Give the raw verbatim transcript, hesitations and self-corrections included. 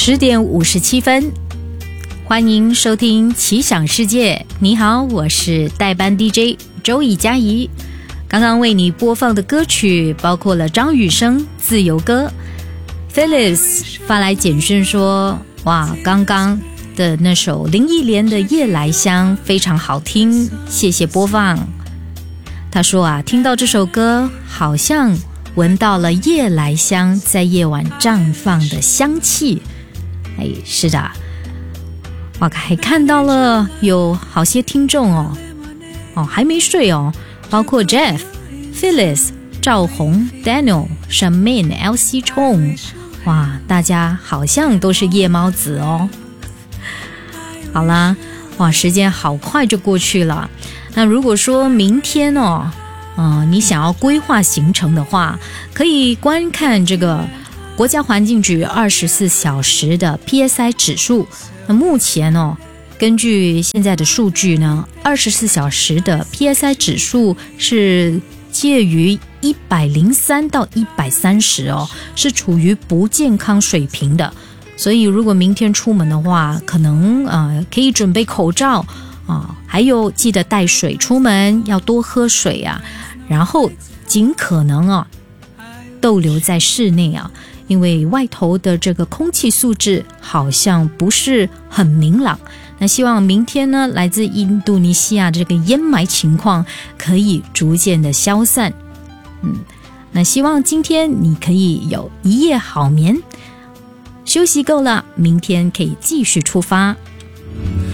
十点五十七分，欢迎收听奇想世界。你好，我是代班 D J 周以佳怡。刚刚为你播放的歌曲包括了张雨生《自由歌》。Phyllis 发来简讯说，哇，刚刚的那首林忆莲的《夜来香》非常好听，谢谢播放。他说啊，听到这首歌好像闻到了夜来香在夜晚绽放的香气。哎，是的，哇，还看到了有好些听众哦，哦还没睡哦，包括 Jeff、Phyllis、赵红、Daniel、Shamin、L C 冲，哇，大家好像都是夜猫子哦。好啦，哇，时间好快就过去了。那如果说明天哦，呃，你想要规划行程的话，可以观看这个国家环境局二十四小时的 P S I 指数。那目前哦，根据现在的数据呢，二十四小时的 P S I 指数是介于一百零三到一百三十哦，是处于不健康水平的。所以如果明天出门的话，可能呃可以准备口罩啊，还有记得带水出门，要多喝水啊，然后尽可能啊逗留在室内啊，因为外头的这个空气素质好像不是很明朗。那希望明天呢，来自印度尼西亚的这个烟霾情况可以逐渐的消散。嗯，那希望今天你可以有一夜好眠，休息够了，明天可以继续出发。